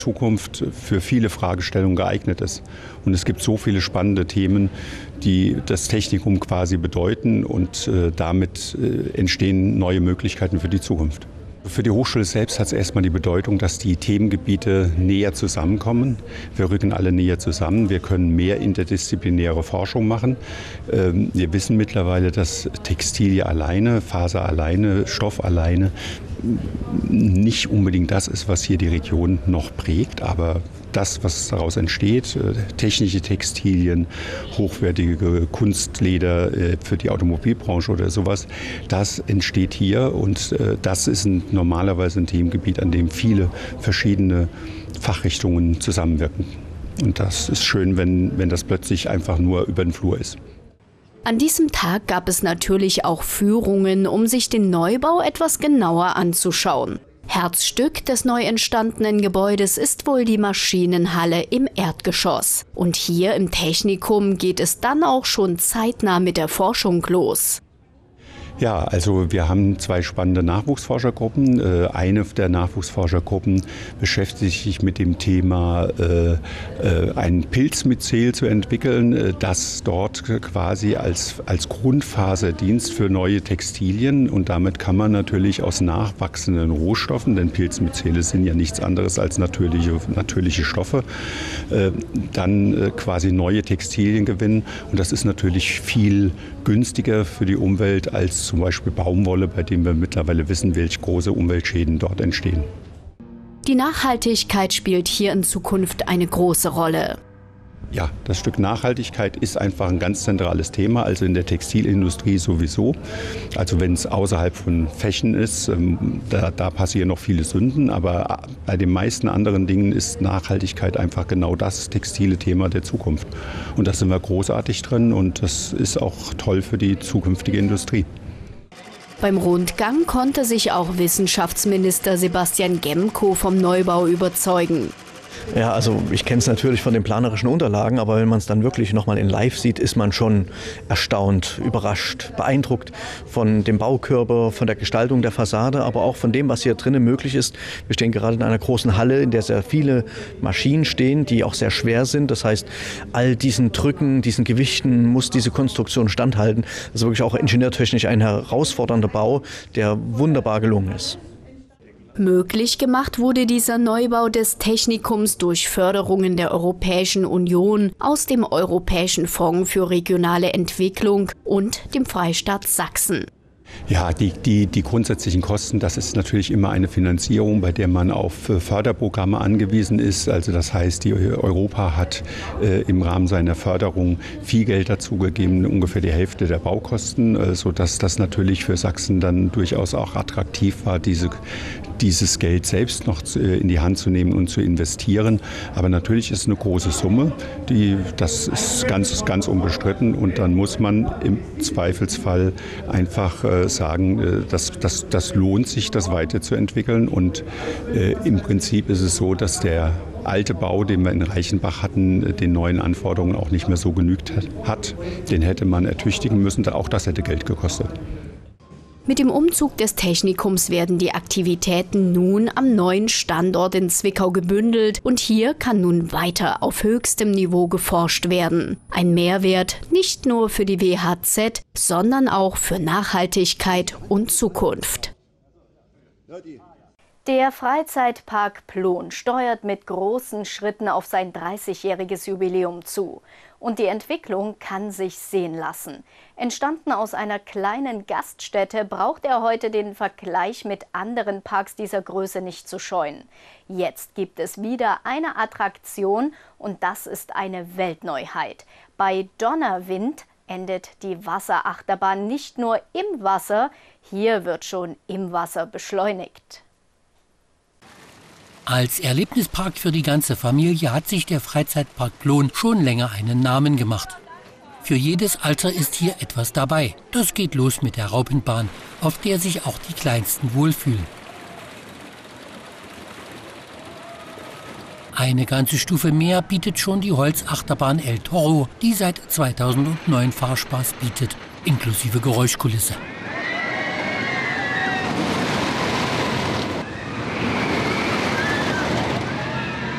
Zukunft für viele Fragestellungen geeignet ist. Und es gibt so viele spannende Themen, die das Technikum quasi bedeuten und damit entstehen neue Möglichkeiten für die Zukunft. Für die Hochschule selbst hat es erstmal die Bedeutung, dass die Themengebiete näher zusammenkommen. Wir rücken alle näher zusammen. Wir können mehr interdisziplinäre Forschung machen. Wir wissen mittlerweile, dass Textilien alleine, Faser alleine, Stoff alleine nicht unbedingt das ist, was hier die Region noch prägt, aber das, was daraus entsteht, technische Textilien, hochwertige Kunstleder für die Automobilbranche oder sowas, das entsteht hier und das ist normalerweise ein Themengebiet, an dem viele verschiedene Fachrichtungen zusammenwirken. Und das ist schön, wenn das plötzlich einfach nur über den Flur ist. An diesem Tag gab es natürlich auch Führungen, um sich den Neubau etwas genauer anzuschauen. Herzstück des neu entstandenen Gebäudes ist wohl die Maschinenhalle im Erdgeschoss. Und hier im Technikum geht es dann auch schon zeitnah mit der Forschung los. Ja, also wir haben 2 spannende Nachwuchsforschergruppen. Eine der Nachwuchsforschergruppen beschäftigt sich mit dem Thema, ein Pilzmyzel zu entwickeln, das dort quasi als Grundphase dient für neue Textilien. Und damit kann man natürlich aus nachwachsenden Rohstoffen, denn Pilzmyzele sind ja nichts anderes als natürliche Stoffe, dann quasi neue Textilien gewinnen. Und das ist natürlich viel günstiger für die Umwelt als zum Beispiel Baumwolle, bei dem wir mittlerweile wissen, welche große Umweltschäden dort entstehen. Die Nachhaltigkeit spielt hier in Zukunft eine große Rolle. Ja, das Stück Nachhaltigkeit ist einfach ein ganz zentrales Thema, also in der Textilindustrie sowieso. Also wenn es außerhalb von Fashion ist, da passieren noch viele Sünden, aber bei den meisten anderen Dingen ist Nachhaltigkeit einfach genau das textile Thema der Zukunft. Und da sind wir großartig drin und das ist auch toll für die zukünftige Industrie. Beim Rundgang konnte sich auch Wissenschaftsminister Sebastian Gemko vom Neubau überzeugen. Ja, also ich kenne es natürlich von den planerischen Unterlagen, aber wenn man es dann wirklich nochmal in live sieht, ist man schon erstaunt, überrascht, beeindruckt von dem Baukörper, von der Gestaltung der Fassade, aber auch von dem, was hier drinnen möglich ist. Wir stehen gerade in einer großen Halle, in der sehr viele Maschinen stehen, die auch sehr schwer sind. Das heißt, all diesen Drücken, diesen Gewichten muss diese Konstruktion standhalten. Das ist wirklich auch ingenieurtechnisch ein herausfordernder Bau, der wunderbar gelungen ist. Möglich gemacht wurde dieser Neubau des Technikums durch Förderungen der Europäischen Union aus dem Europäischen Fonds für regionale Entwicklung und dem Freistaat Sachsen. Ja, die grundsätzlichen Kosten, das ist natürlich immer eine Finanzierung, bei der man auf Förderprogramme angewiesen ist. Also das heißt, die Europa hat im Rahmen seiner Förderung viel Geld dazugegeben, ungefähr die Hälfte der Baukosten, sodass das natürlich für Sachsen dann durchaus auch attraktiv war, dieses Geld selbst noch in die Hand zu nehmen und zu investieren. Aber natürlich ist es eine große Summe, das ist ganz unbestritten und dann muss man im Zweifelsfall einfach sagen, das lohnt sich, das weiterzuentwickeln. Und im Prinzip ist es so, dass der alte Bau, den wir in Reichenbach hatten, den neuen Anforderungen auch nicht mehr so genügt hat. Den hätte man ertüchtigen müssen, auch das hätte Geld gekostet. Mit dem Umzug des Technikums werden die Aktivitäten nun am neuen Standort in Zwickau gebündelt und hier kann nun weiter auf höchstem Niveau geforscht werden. Ein Mehrwert nicht nur für die WHZ, sondern auch für Nachhaltigkeit und Zukunft. Der Freizeitpark Plon steuert mit großen Schritten auf sein 30-jähriges Jubiläum zu. Und die Entwicklung kann sich sehen lassen. Entstanden aus einer kleinen Gaststätte, braucht er heute den Vergleich mit anderen Parks dieser Größe nicht zu scheuen. Jetzt gibt es wieder eine Attraktion und das ist eine Weltneuheit. Bei Donnerwind endet die Wasserachterbahn nicht nur im Wasser, hier wird schon im Wasser beschleunigt. Als Erlebnispark für die ganze Familie hat sich der Freizeitpark Plon schon länger einen Namen gemacht. Für jedes Alter ist hier etwas dabei. Das geht los mit der Raupenbahn, auf der sich auch die Kleinsten wohlfühlen. Eine ganze Stufe mehr bietet schon die Holzachterbahn El Toro, die seit 2009 Fahrspaß bietet, inklusive Geräuschkulisse.